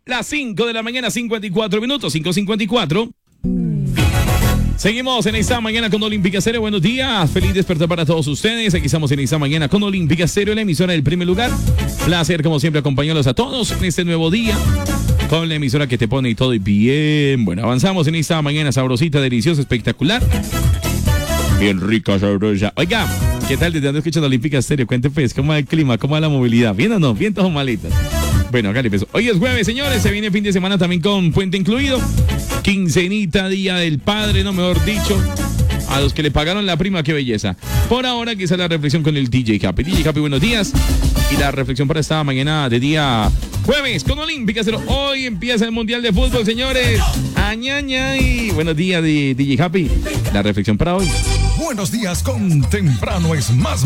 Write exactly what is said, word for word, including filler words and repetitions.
Las cinco de la mañana, cincuenta y cuatro minutos, cinco cincuenta y cuatro. Seguimos en esta mañana con Olímpica Estéreo. Buenos días, feliz despertar para todos ustedes. Aquí estamos en esta mañana con Olímpica Estéreo, la emisora del primer lugar. Placer, como siempre, acompañarlos a todos en este nuevo día con la emisora que te pone y todo y bien. Bueno, avanzamos en esta mañana sabrosita, deliciosa, espectacular. Bien rica, sabrosa. Oiga, ¿qué tal desde ando escuchando Olímpica Estéreo? Cuente pues, ¿cómo va el clima? ¿Cómo va la movilidad? ¿Bien o no? ¿Bien todos malitas? Bueno, acá le empezó. Hoy es jueves, señores. Se viene fin de semana también con puente incluido. Quincenita, día del padre, no mejor dicho. A los que le pagaron la prima, qué belleza. Por ahora, quizá la reflexión con el D J Happy. D J Happy, buenos días. Y la reflexión para esta mañana de día jueves con Olímpica Estéreo. Hoy empieza el Mundial de Fútbol, señores. Añañay. Buenos días, D J Happy. La reflexión para hoy. Buenos días con temprano es más